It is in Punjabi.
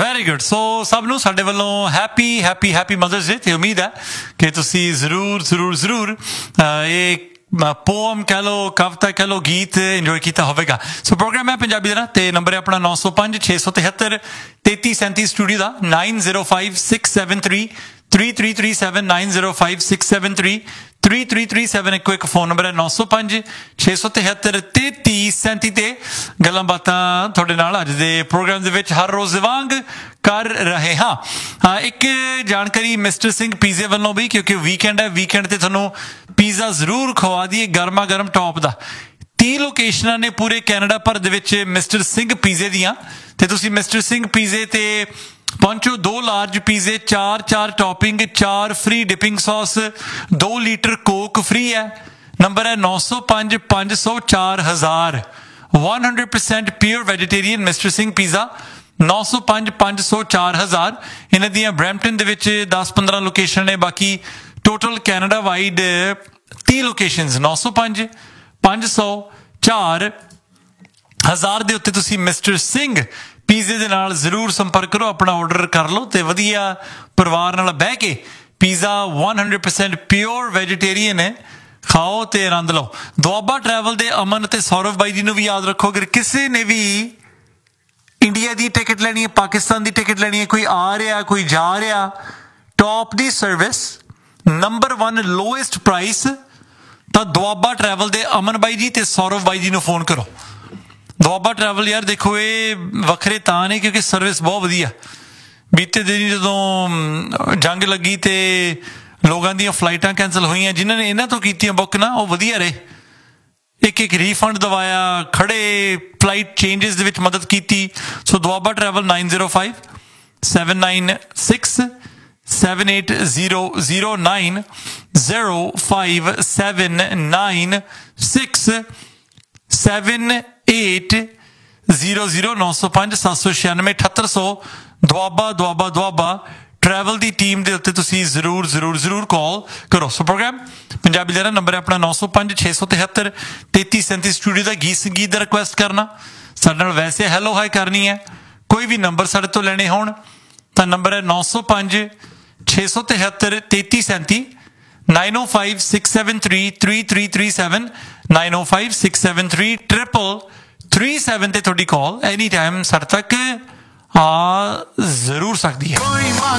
Very good. ਸੋ ਸਭ ਨੂੰ ਸਾਡੇ ਵੱਲੋਂ ਹੈਪੀ ਮਦਰਸ ਡੇ ਤੇ ਉਮੀਦ ਹੈ ਕਿ ਤੁਸੀਂ ਜ਼ਰੂਰ ਇਹ ਪੋਮ ਕਹਿ ਲਓ, ਕਵਿਤਾ ਕਹਿ ਲਓ, ਗੀਤ ਇੰਜੋਏ ਕੀਤਾ ਹੋਵੇਗਾ। ਸੋ ਪ੍ਰੋਗਰਾਮ ਹੈ ਪੰਜਾਬੀ ਦਾ ਤੇ ਨੰਬਰ ਹੈ ਆਪਣਾ 905-673-3337 ਸਟੂਡੀਓ ਦਾ 9056733337 9056733337 ਇੱਕੋ ਇੱਕ ਫੋਨ ਨੰਬਰ ਹੈ 905-673-3337 ਤੇ ਗੱਲਾਂ ਬਾਤਾਂ ਤੁਹਾਡੇ ਨਾਲ ਅੱਜ ਦੇ ਪ੍ਰੋਗਰਾਮ ਦੇ ਵਿੱਚ ਹਰ ਰੋਜ਼ ਵਾਂਗ ਕਰ ਰਹੇ ਹਾਂ। ਇੱਕ ਜਾਣਕਾਰੀ ਮਿਸਟਰ ਸਿੰਘ ਪੀਜ਼ੇ ਵੱਲੋਂ ਵੀ, ਕਿਉਂਕਿ ਵੀਕਐਂਡ ਹੈ, ਵੀਕਐਂਡ ਤੇ ਤੁਹਾਨੂੰ ਪੀਜ਼ਾ ਜ਼ਰੂਰ ਖਵਾ ਦਈਏ ਗਰਮਾ ਗਰਮ ਟੌਪ ਦਾ। 30 ਲੋਕੇਸ਼ਨਾਂ ਨੇ ਪੂਰੇ ਕੈਨੇਡਾ ਭਰ ਦੇ ਵਿੱਚ ਮਿਸਟਰ ਸਿੰਘ ਪੀਜ਼ੇ ਦੀਆਂ, ਤੇ ਤੁਸੀਂ ਮਿਸਟਰ ਸਿੰਘ ਪੀਜ਼ੇ ਤੇ ਪਹੁੰਚੋ। 2 ਲਾਰਜ ਪੀਜ਼ੇ, 4 topping, 4 free dipping sauce, 2 litre Coke free ਹੈ। ਨੰਬਰ ਹੈ 905-500-4000। 100% pure vegetarian mister Singh pizza 905-500-4000। ਇਹਨਾਂ ਦੀਆਂ ਬਰੈਂਪਟਨ ਦੇ ਵਿੱਚ 10-15 ਲੋਕੇਸ਼ਨ ਨੇ, ਬਾਕੀ ਟੋਟਲ ਕੈਨੇਡਾ ਵਾਈਡ 30 ਲੋਕੇਸ਼ਨਸ। 905-500-4000 ਦੇ ਉੱਤੇ ਤੁਸੀਂ ਮਿਸਟਰ ਸਿੰਘ ਪੀਜ਼ੇ ਦੇ ਨਾਲ ਜ਼ਰੂਰ ਸੰਪਰਕ ਕਰੋ, ਆਪਣਾ ਆਰਡਰ ਕਰ ਲਓ ਤੇ ਵਧੀਆ ਪਰਿਵਾਰ ਨਾਲ ਬਹਿ ਕੇ ਪੀਜ਼ਾ 100% ਪਿਓਰ ਵੈਜੀਟੇਰੀਅਨ ਹੈ, ਖਾਓ ਤੇ ਆਨੰਦ ਲਓ। ਦੁਆਬਾ ਟਰੈਵਲ ਦੇ ਅਮਨ ਤੇ ਸੌਰਵ ਬਾਈ ਜੀ ਨੂੰ ਵੀ ਯਾਦ ਰੱਖੋ, ਅਗਰ ਕਿਸੇ ਨੇ ਵੀ ਇੰਡੀਆ ਦੀ ਟਿਕਟ ਲੈਣੀ ਹੈ, ਪਾਕਿਸਤਾਨ ਦੀ ਟਿਕਟ ਲੈਣੀ ਹੈ, ਕੋਈ ਆ ਰਿਹਾ ਕੋਈ ਜਾ ਰਿਹਾ, ਟੌਪ ਦੀ ਸਰਵਿਸ, ਨੰਬਰ 1 ਲੋਐਸਟ ਪ੍ਰਾਈਸ, ਤਾਂ ਦੁਆਬਾ ਟਰੈਵਲ ਦੇ ਅਮਨ ਬਾਈ ਜੀ ਤੇ ਸੌਰਵ ਬਾਈ ਜੀ ਨੂੰ ਫੋਨ ਕਰੋ। ਦੁਆਬਾ ਟਰੈਵਲ ਯਾਰ ਦੇਖੋ ਇਹ ਵੱਖਰੇ ਤਾਂ ਨੇ ਕਿਉਂਕਿ ਸਰਵਿਸ ਬਹੁਤ ਵਧੀਆ। ਬੀਤੇ ਦਿਨ ਜਦੋਂ ਜੰਗ ਲੱਗੀ ਤੇ ਲੋਕਾਂ ਦੀਆਂ ਫਲਾਈਟਾਂ ਕੈਂਸਲ ਹੋਈਆਂ, ਜਿਨ੍ਹਾਂ ਨੇ ਇਹਨਾਂ ਤੋਂ ਕੀਤੀਆਂ ਬੁੱਕ ਨਾ, ਉਹ ਵਧੀਆ ਰਹੇ। ਇੱਕ ਰੀਫੰਡ ਦਵਾਇਆ, ਖੜੇ ਫਲਾਈਟ ਚੇਂਜਸ ਦੇ ਵਿੱਚ ਮਦਦ ਕੀਤੀ। ਸੋ ਦੁਆਬਾ ਟਰੈਵਲ 905-796-7800 905-796-7800 905-796-7800 ਦੁਆਬਾ ਟਰੈਵਲ ਦੀ ਟੀਮ ਦੇ ਉੱਤੇ ਤੁਸੀਂ ਜ਼ਰੂਰ ਕਾਲ ਕਰੋ। ਸੋ ਪ੍ਰੋਗਰਾਮ ਪੰਜਾਬੀ ਦਾ ਨੰਬਰ ਹੈ ਆਪਣਾ 905-673-3337 ਸਟੂਡੀਓ ਦਾ ਗੀਤ ਦਾ ਰਿਕੁਐਸਟ ਕਰਨਾ, ਸਾਡੇ ਨਾਲ ਵੈਸੇ ਹੈਲੋ ਹਾਈ ਕਰਨੀ ਹੈ, ਕੋਈ ਵੀ ਨੰਬਰ ਸਾਡੇ ਤੋਂ ਲੈਣੇ ਹੋਣ ਤਾਂ ਨੰਬਰ ਹੈ 905-673-3337 905-673-3337 905-673-3337 ਤੇ ਤੁਹਾਡੀ ਕਾਲ ਐਨੀ ਟਾਈਮ ਸਾਡੇ ਤੱਕ ਆ ਜ਼ਰੂਰ ਸਕਦੀ ਹੈ।